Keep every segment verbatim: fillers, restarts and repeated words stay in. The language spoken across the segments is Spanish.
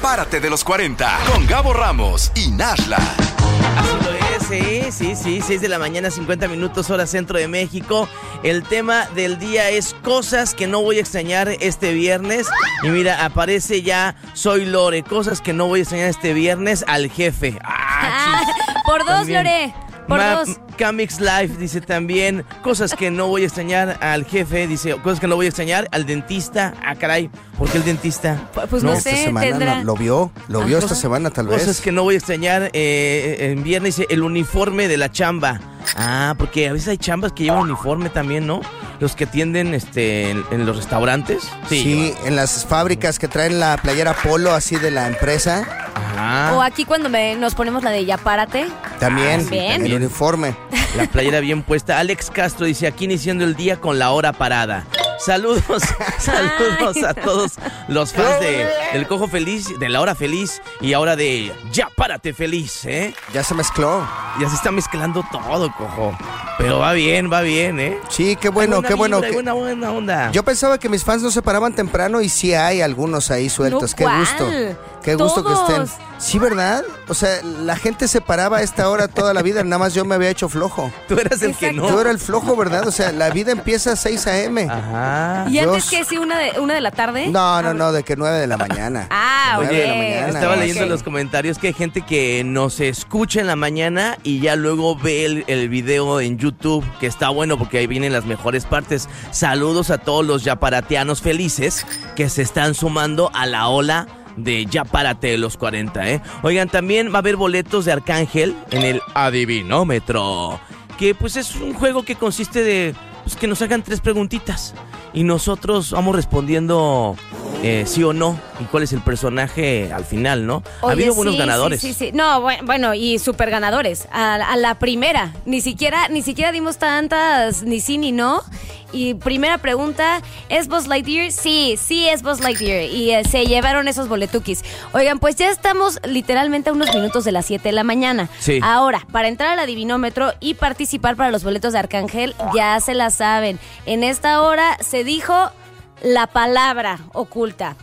Párate de los cuarenta con Gabo Ramos y Nashla. Así lo es, sí, sí, sí, seis de la mañana, cincuenta minutos, hora centro de México. El tema del día es cosas que no voy a extrañar este viernes. Y mira, aparece ya Soy Lore, cosas que no voy a extrañar este viernes al jefe. Ah, por dos, también. Lore, por Ma- dos. Camix Life dice también cosas que no voy a extrañar al jefe, dice cosas que no voy a extrañar al dentista. Ah, caray, ¿por qué el dentista? Pues no, no sé, esta semana tendrá... no, lo vio, lo vio esta semana tal vez. Cosas que no voy a extrañar eh, en viernes, dice el uniforme de la chamba. Ah, porque a veces hay chambas que llevan uniforme también, ¿no? Los que atienden este, en, en los restaurantes. Sí, sí, en las fábricas que traen la playera polo así de la empresa. Ajá. O aquí cuando me, nos ponemos la de ya párate. También, ¿También? el uniforme. La playera bien puesta. Alex Castro dice, aquí iniciando el día con la hora parada. Saludos, saludos a todos los fans de, del Cojo Feliz, de la Hora Feliz y ahora de Ya Párate Feliz, ¿eh? Ya se mezcló. Ya se está mezclando todo, Cojo. Pero va bien, va bien, ¿eh? Sí, qué bueno, qué bueno. Hay buena, buena onda. Yo pensaba que mis fans no se paraban temprano y sí hay algunos ahí sueltos. No, qué ¿cuál? gusto. Qué gusto Todos. que estén. Sí, ¿verdad? O sea, la gente se paraba a esta hora toda la vida, nada más yo me había hecho flojo. Tú eras el Exacto. que no. Tú eras el flojo, ¿verdad? O sea, la vida empieza a seis a.m. Ajá. ¿Y antes Dios. que sí, una de, una de la tarde? No, no, no, de que nueve de la mañana. Ah, nueve oye, de la mañana. Estaba ok. leyendo en los comentarios que hay gente que nos escucha en la mañana y ya luego ve el, el video en YouTube, que está bueno porque ahí vienen las mejores partes. Saludos a todos los yaparateanos felices que se están sumando a la ola de Ya Párate de los cuarenta, ¿eh? Oigan, también va a haber boletos de Arcángel en el Adivinómetro, que pues es un juego que consiste de pues, que nos hagan tres preguntitas y nosotros vamos respondiendo eh, sí o no y cuál es el personaje al final, ¿no? Oye, ha habido sí, buenos ganadores. Sí, sí, sí. No, bueno, bueno, y super ganadores. A, a la primera. Ni siquiera, ni siquiera dimos tantas ni sí ni no. Y primera pregunta, ¿es Buzz Lightyear? Sí, sí es Buzz Lightyear. Y eh, se llevaron esos boletukis. Oigan, pues ya estamos literalmente a unos minutos de las siete de la mañana. Sí. Ahora, para entrar al Adivinómetro y participar para los boletos de Arcángel, ya se la saben. En esta hora se dijo la palabra oculta.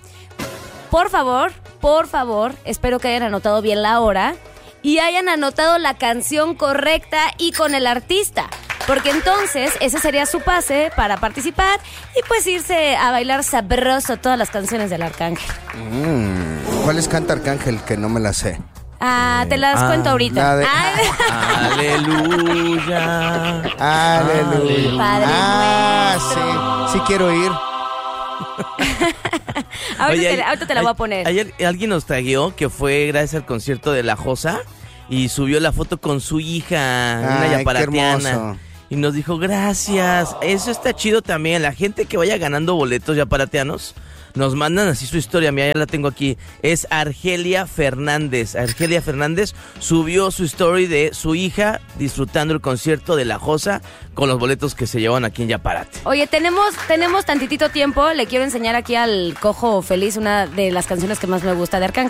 Por favor, por favor, espero que hayan anotado bien la hora y hayan anotado la canción correcta y con el artista. Porque entonces ese sería su pase para participar y pues irse a bailar sabroso todas las canciones del Arcángel. Mm, ¿Cuáles canta Arcángel que no me las sé? Ah, te las Ah, cuento ahorita. de- Ah, Aleluya. Aleluya. Padre Ah, nuestro. sí, sí quiero ir. ahorita, Oye, te, la- ahorita te la ay- voy a poner. Ayer alguien nos tagueó que fue gracias al concierto de La Josa y subió la foto con su hija, una Ay, qué yaparatiana. hermoso. Y nos dijo, gracias. Eso está chido también. La gente que vaya ganando boletos yaparateanos, nos mandan así su historia. Mira, ya la tengo aquí. Es Argelia Fernández. Argelia Fernández subió su story de su hija disfrutando el concierto de La Josa con los boletos que se llevan aquí en Yaparate. Oye, tenemos, tenemos tantitito tiempo. Le quiero enseñar aquí al Cojo Feliz una de las canciones que más me gusta de Arcángel.